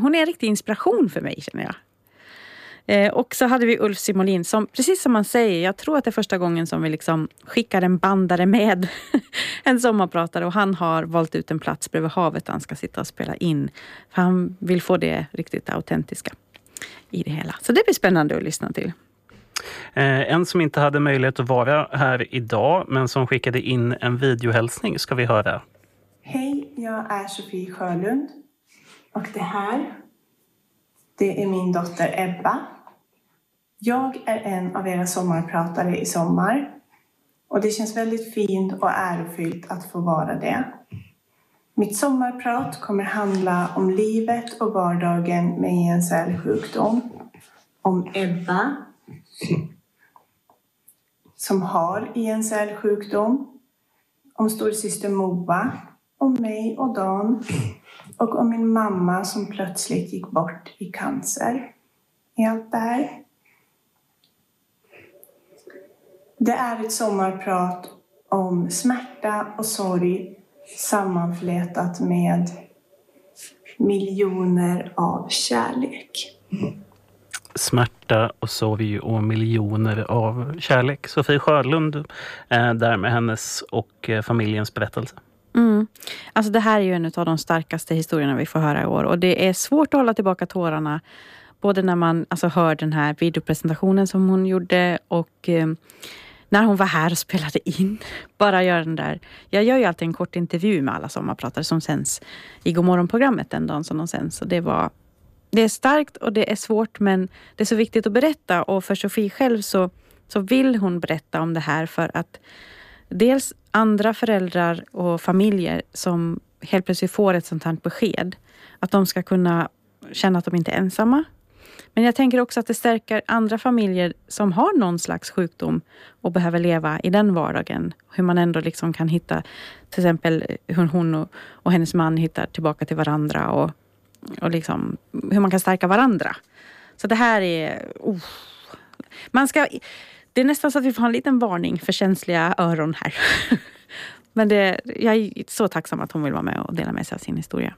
hon är en riktig inspiration för mig, känner jag. Och så hade vi Ulf Simolin som, precis som man säger, jag tror att det är första gången som vi liksom skickar en bandare med en sommarpratare, och han har valt ut en plats bredvid havet där han ska sitta och spela in, för han vill få det riktigt autentiska i det hela. Så det blir spännande att lyssna till. En som inte hade möjlighet att vara här idag, men som skickade in en videohälsning, ska vi höra. Hej, jag är Sofie Sjölund och det är min dotter Ebba. Jag är en av era sommarpratare i sommar, och det känns väldigt fint och ärofyllt att få vara det. Mitt sommarprat kommer handla om livet och vardagen med en cellsjukdom, om Ebba som har en cellsjukdom, om storsyster Moa, om mig och Dan, och om min mamma som plötsligt gick bort i cancer. I allt det här. Det är ett sommarprat om smärta och sorg sammanflätat med miljoner av kärlek. Smärta och sorg och miljoner av kärlek. Sofie Sjölund där med hennes och familjens berättelse. Alltså det här är ju en av de starkaste historierna vi får höra i år, och det är svårt att hålla tillbaka tårarna, både när man hör den här videopresentationen som hon gjorde och när hon var här och spelade in. Bara gör den där. Jag gör ju alltid en kort intervju med alla sommarpratare som sänds i Godmorgon-programmet den dagen som de sänds, och det är starkt och det är svårt, men det är så viktigt att berätta, och för Sofie själv så vill hon berätta om det här för att dels andra föräldrar och familjer som helt plötsligt får ett sånt här besked, att de ska kunna känna att de inte är ensamma. Men jag tänker också att det stärker andra familjer som har någon slags sjukdom och behöver leva i den vardagen. Hur man ändå liksom kan hitta, till exempel hur hon och hennes man hittar tillbaka till varandra, och liksom hur man kan stärka varandra. Så det här är... Det är nästan så att vi får ha en liten varning för känsliga öron här. Men jag är så tacksam att hon vill vara med och dela med sig av sin historia.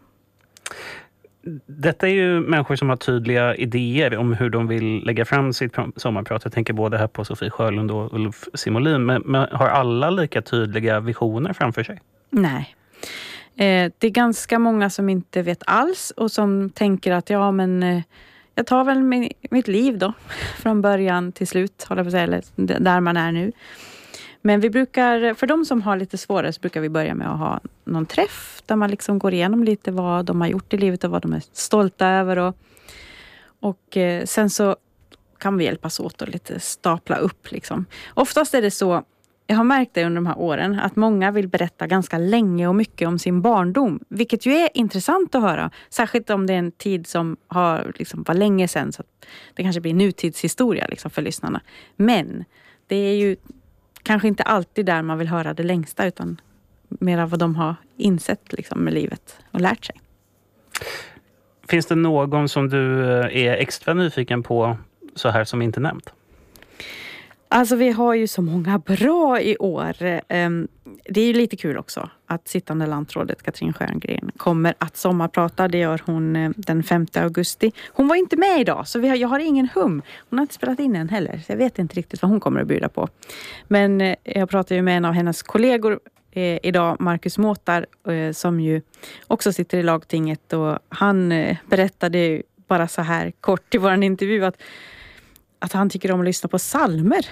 Detta är ju människor som har tydliga idéer om hur de vill lägga fram sitt sommarprat. Jag tänker både här på Sofie Sjölund och Ulf Simolin. Men har alla lika tydliga visioner framför sig? Nej. Det är ganska många som inte vet alls och som tänker att jag tar väl mitt liv då. Från början till slut, håller jag på att säga, eller där man är nu. Men vi brukar, för de som har lite svårare, så brukar vi börja med att ha någon träff där man liksom går igenom lite vad de har gjort i livet och vad de är stolta över. Och sen så kan vi hjälpas åt och lite stapla upp liksom. Oftast är det så, jag har märkt det under de här åren, att många vill berätta ganska länge och mycket om sin barndom. Vilket ju är intressant att höra. Särskilt om det är en tid som var länge sedan, så att det kanske blir nutidshistoria liksom för lyssnarna. Men det är ju kanske inte alltid där man vill höra det längsta, utan mer av vad de har insett liksom med livet och lärt sig. Finns det någon som du är extra nyfiken på så här som inte nämnt? Alltså vi har ju så många bra i år. Det är ju lite kul också att sittande landrådet Katrin Stjärngren kommer att sommarprata. Det gör hon den 5 augusti. Hon var inte med idag, så jag har ingen hum. Hon har inte spelat in än heller, så jag vet inte riktigt vad hon kommer att bjuda på. Men jag pratar ju med en av hennes kollegor idag, Marcus Måtar, som ju också sitter i lagtinget. Och han berättade bara så här kort i vår intervju att han tycker om att lyssna på psalmer.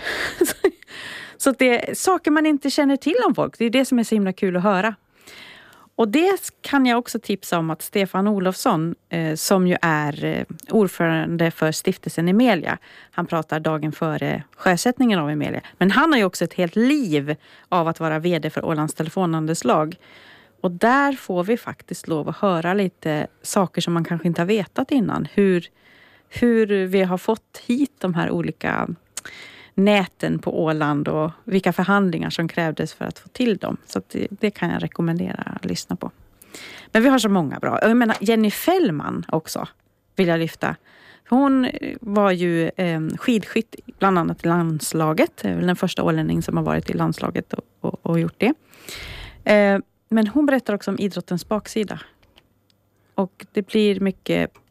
Så det är saker man inte känner till om folk. Det är det som är så himla kul att höra. Och det kan jag också tipsa om att Stefan Olofsson, som ju är ordförande för stiftelsen Emelia. Han pratar dagen före sjösättningen av Emelia. Men han har ju också ett helt liv av att vara vd för Ålands telefonhandelslag. Och där får vi faktiskt lov att höra lite saker som man kanske inte har vetat innan. Hur vi har fått hit de här olika näten på Åland och vilka förhandlingar som krävdes för att få till dem. Så att det kan jag rekommendera att lyssna på. Men vi har så många bra. Jag menar, Jenny Fällman också vill jag lyfta. Hon var ju skidskytt bland annat i landslaget. Det är väl den första ålänning som har varit i landslaget och gjort det. Men hon berättar också om idrottens baksida. Och det blir mycket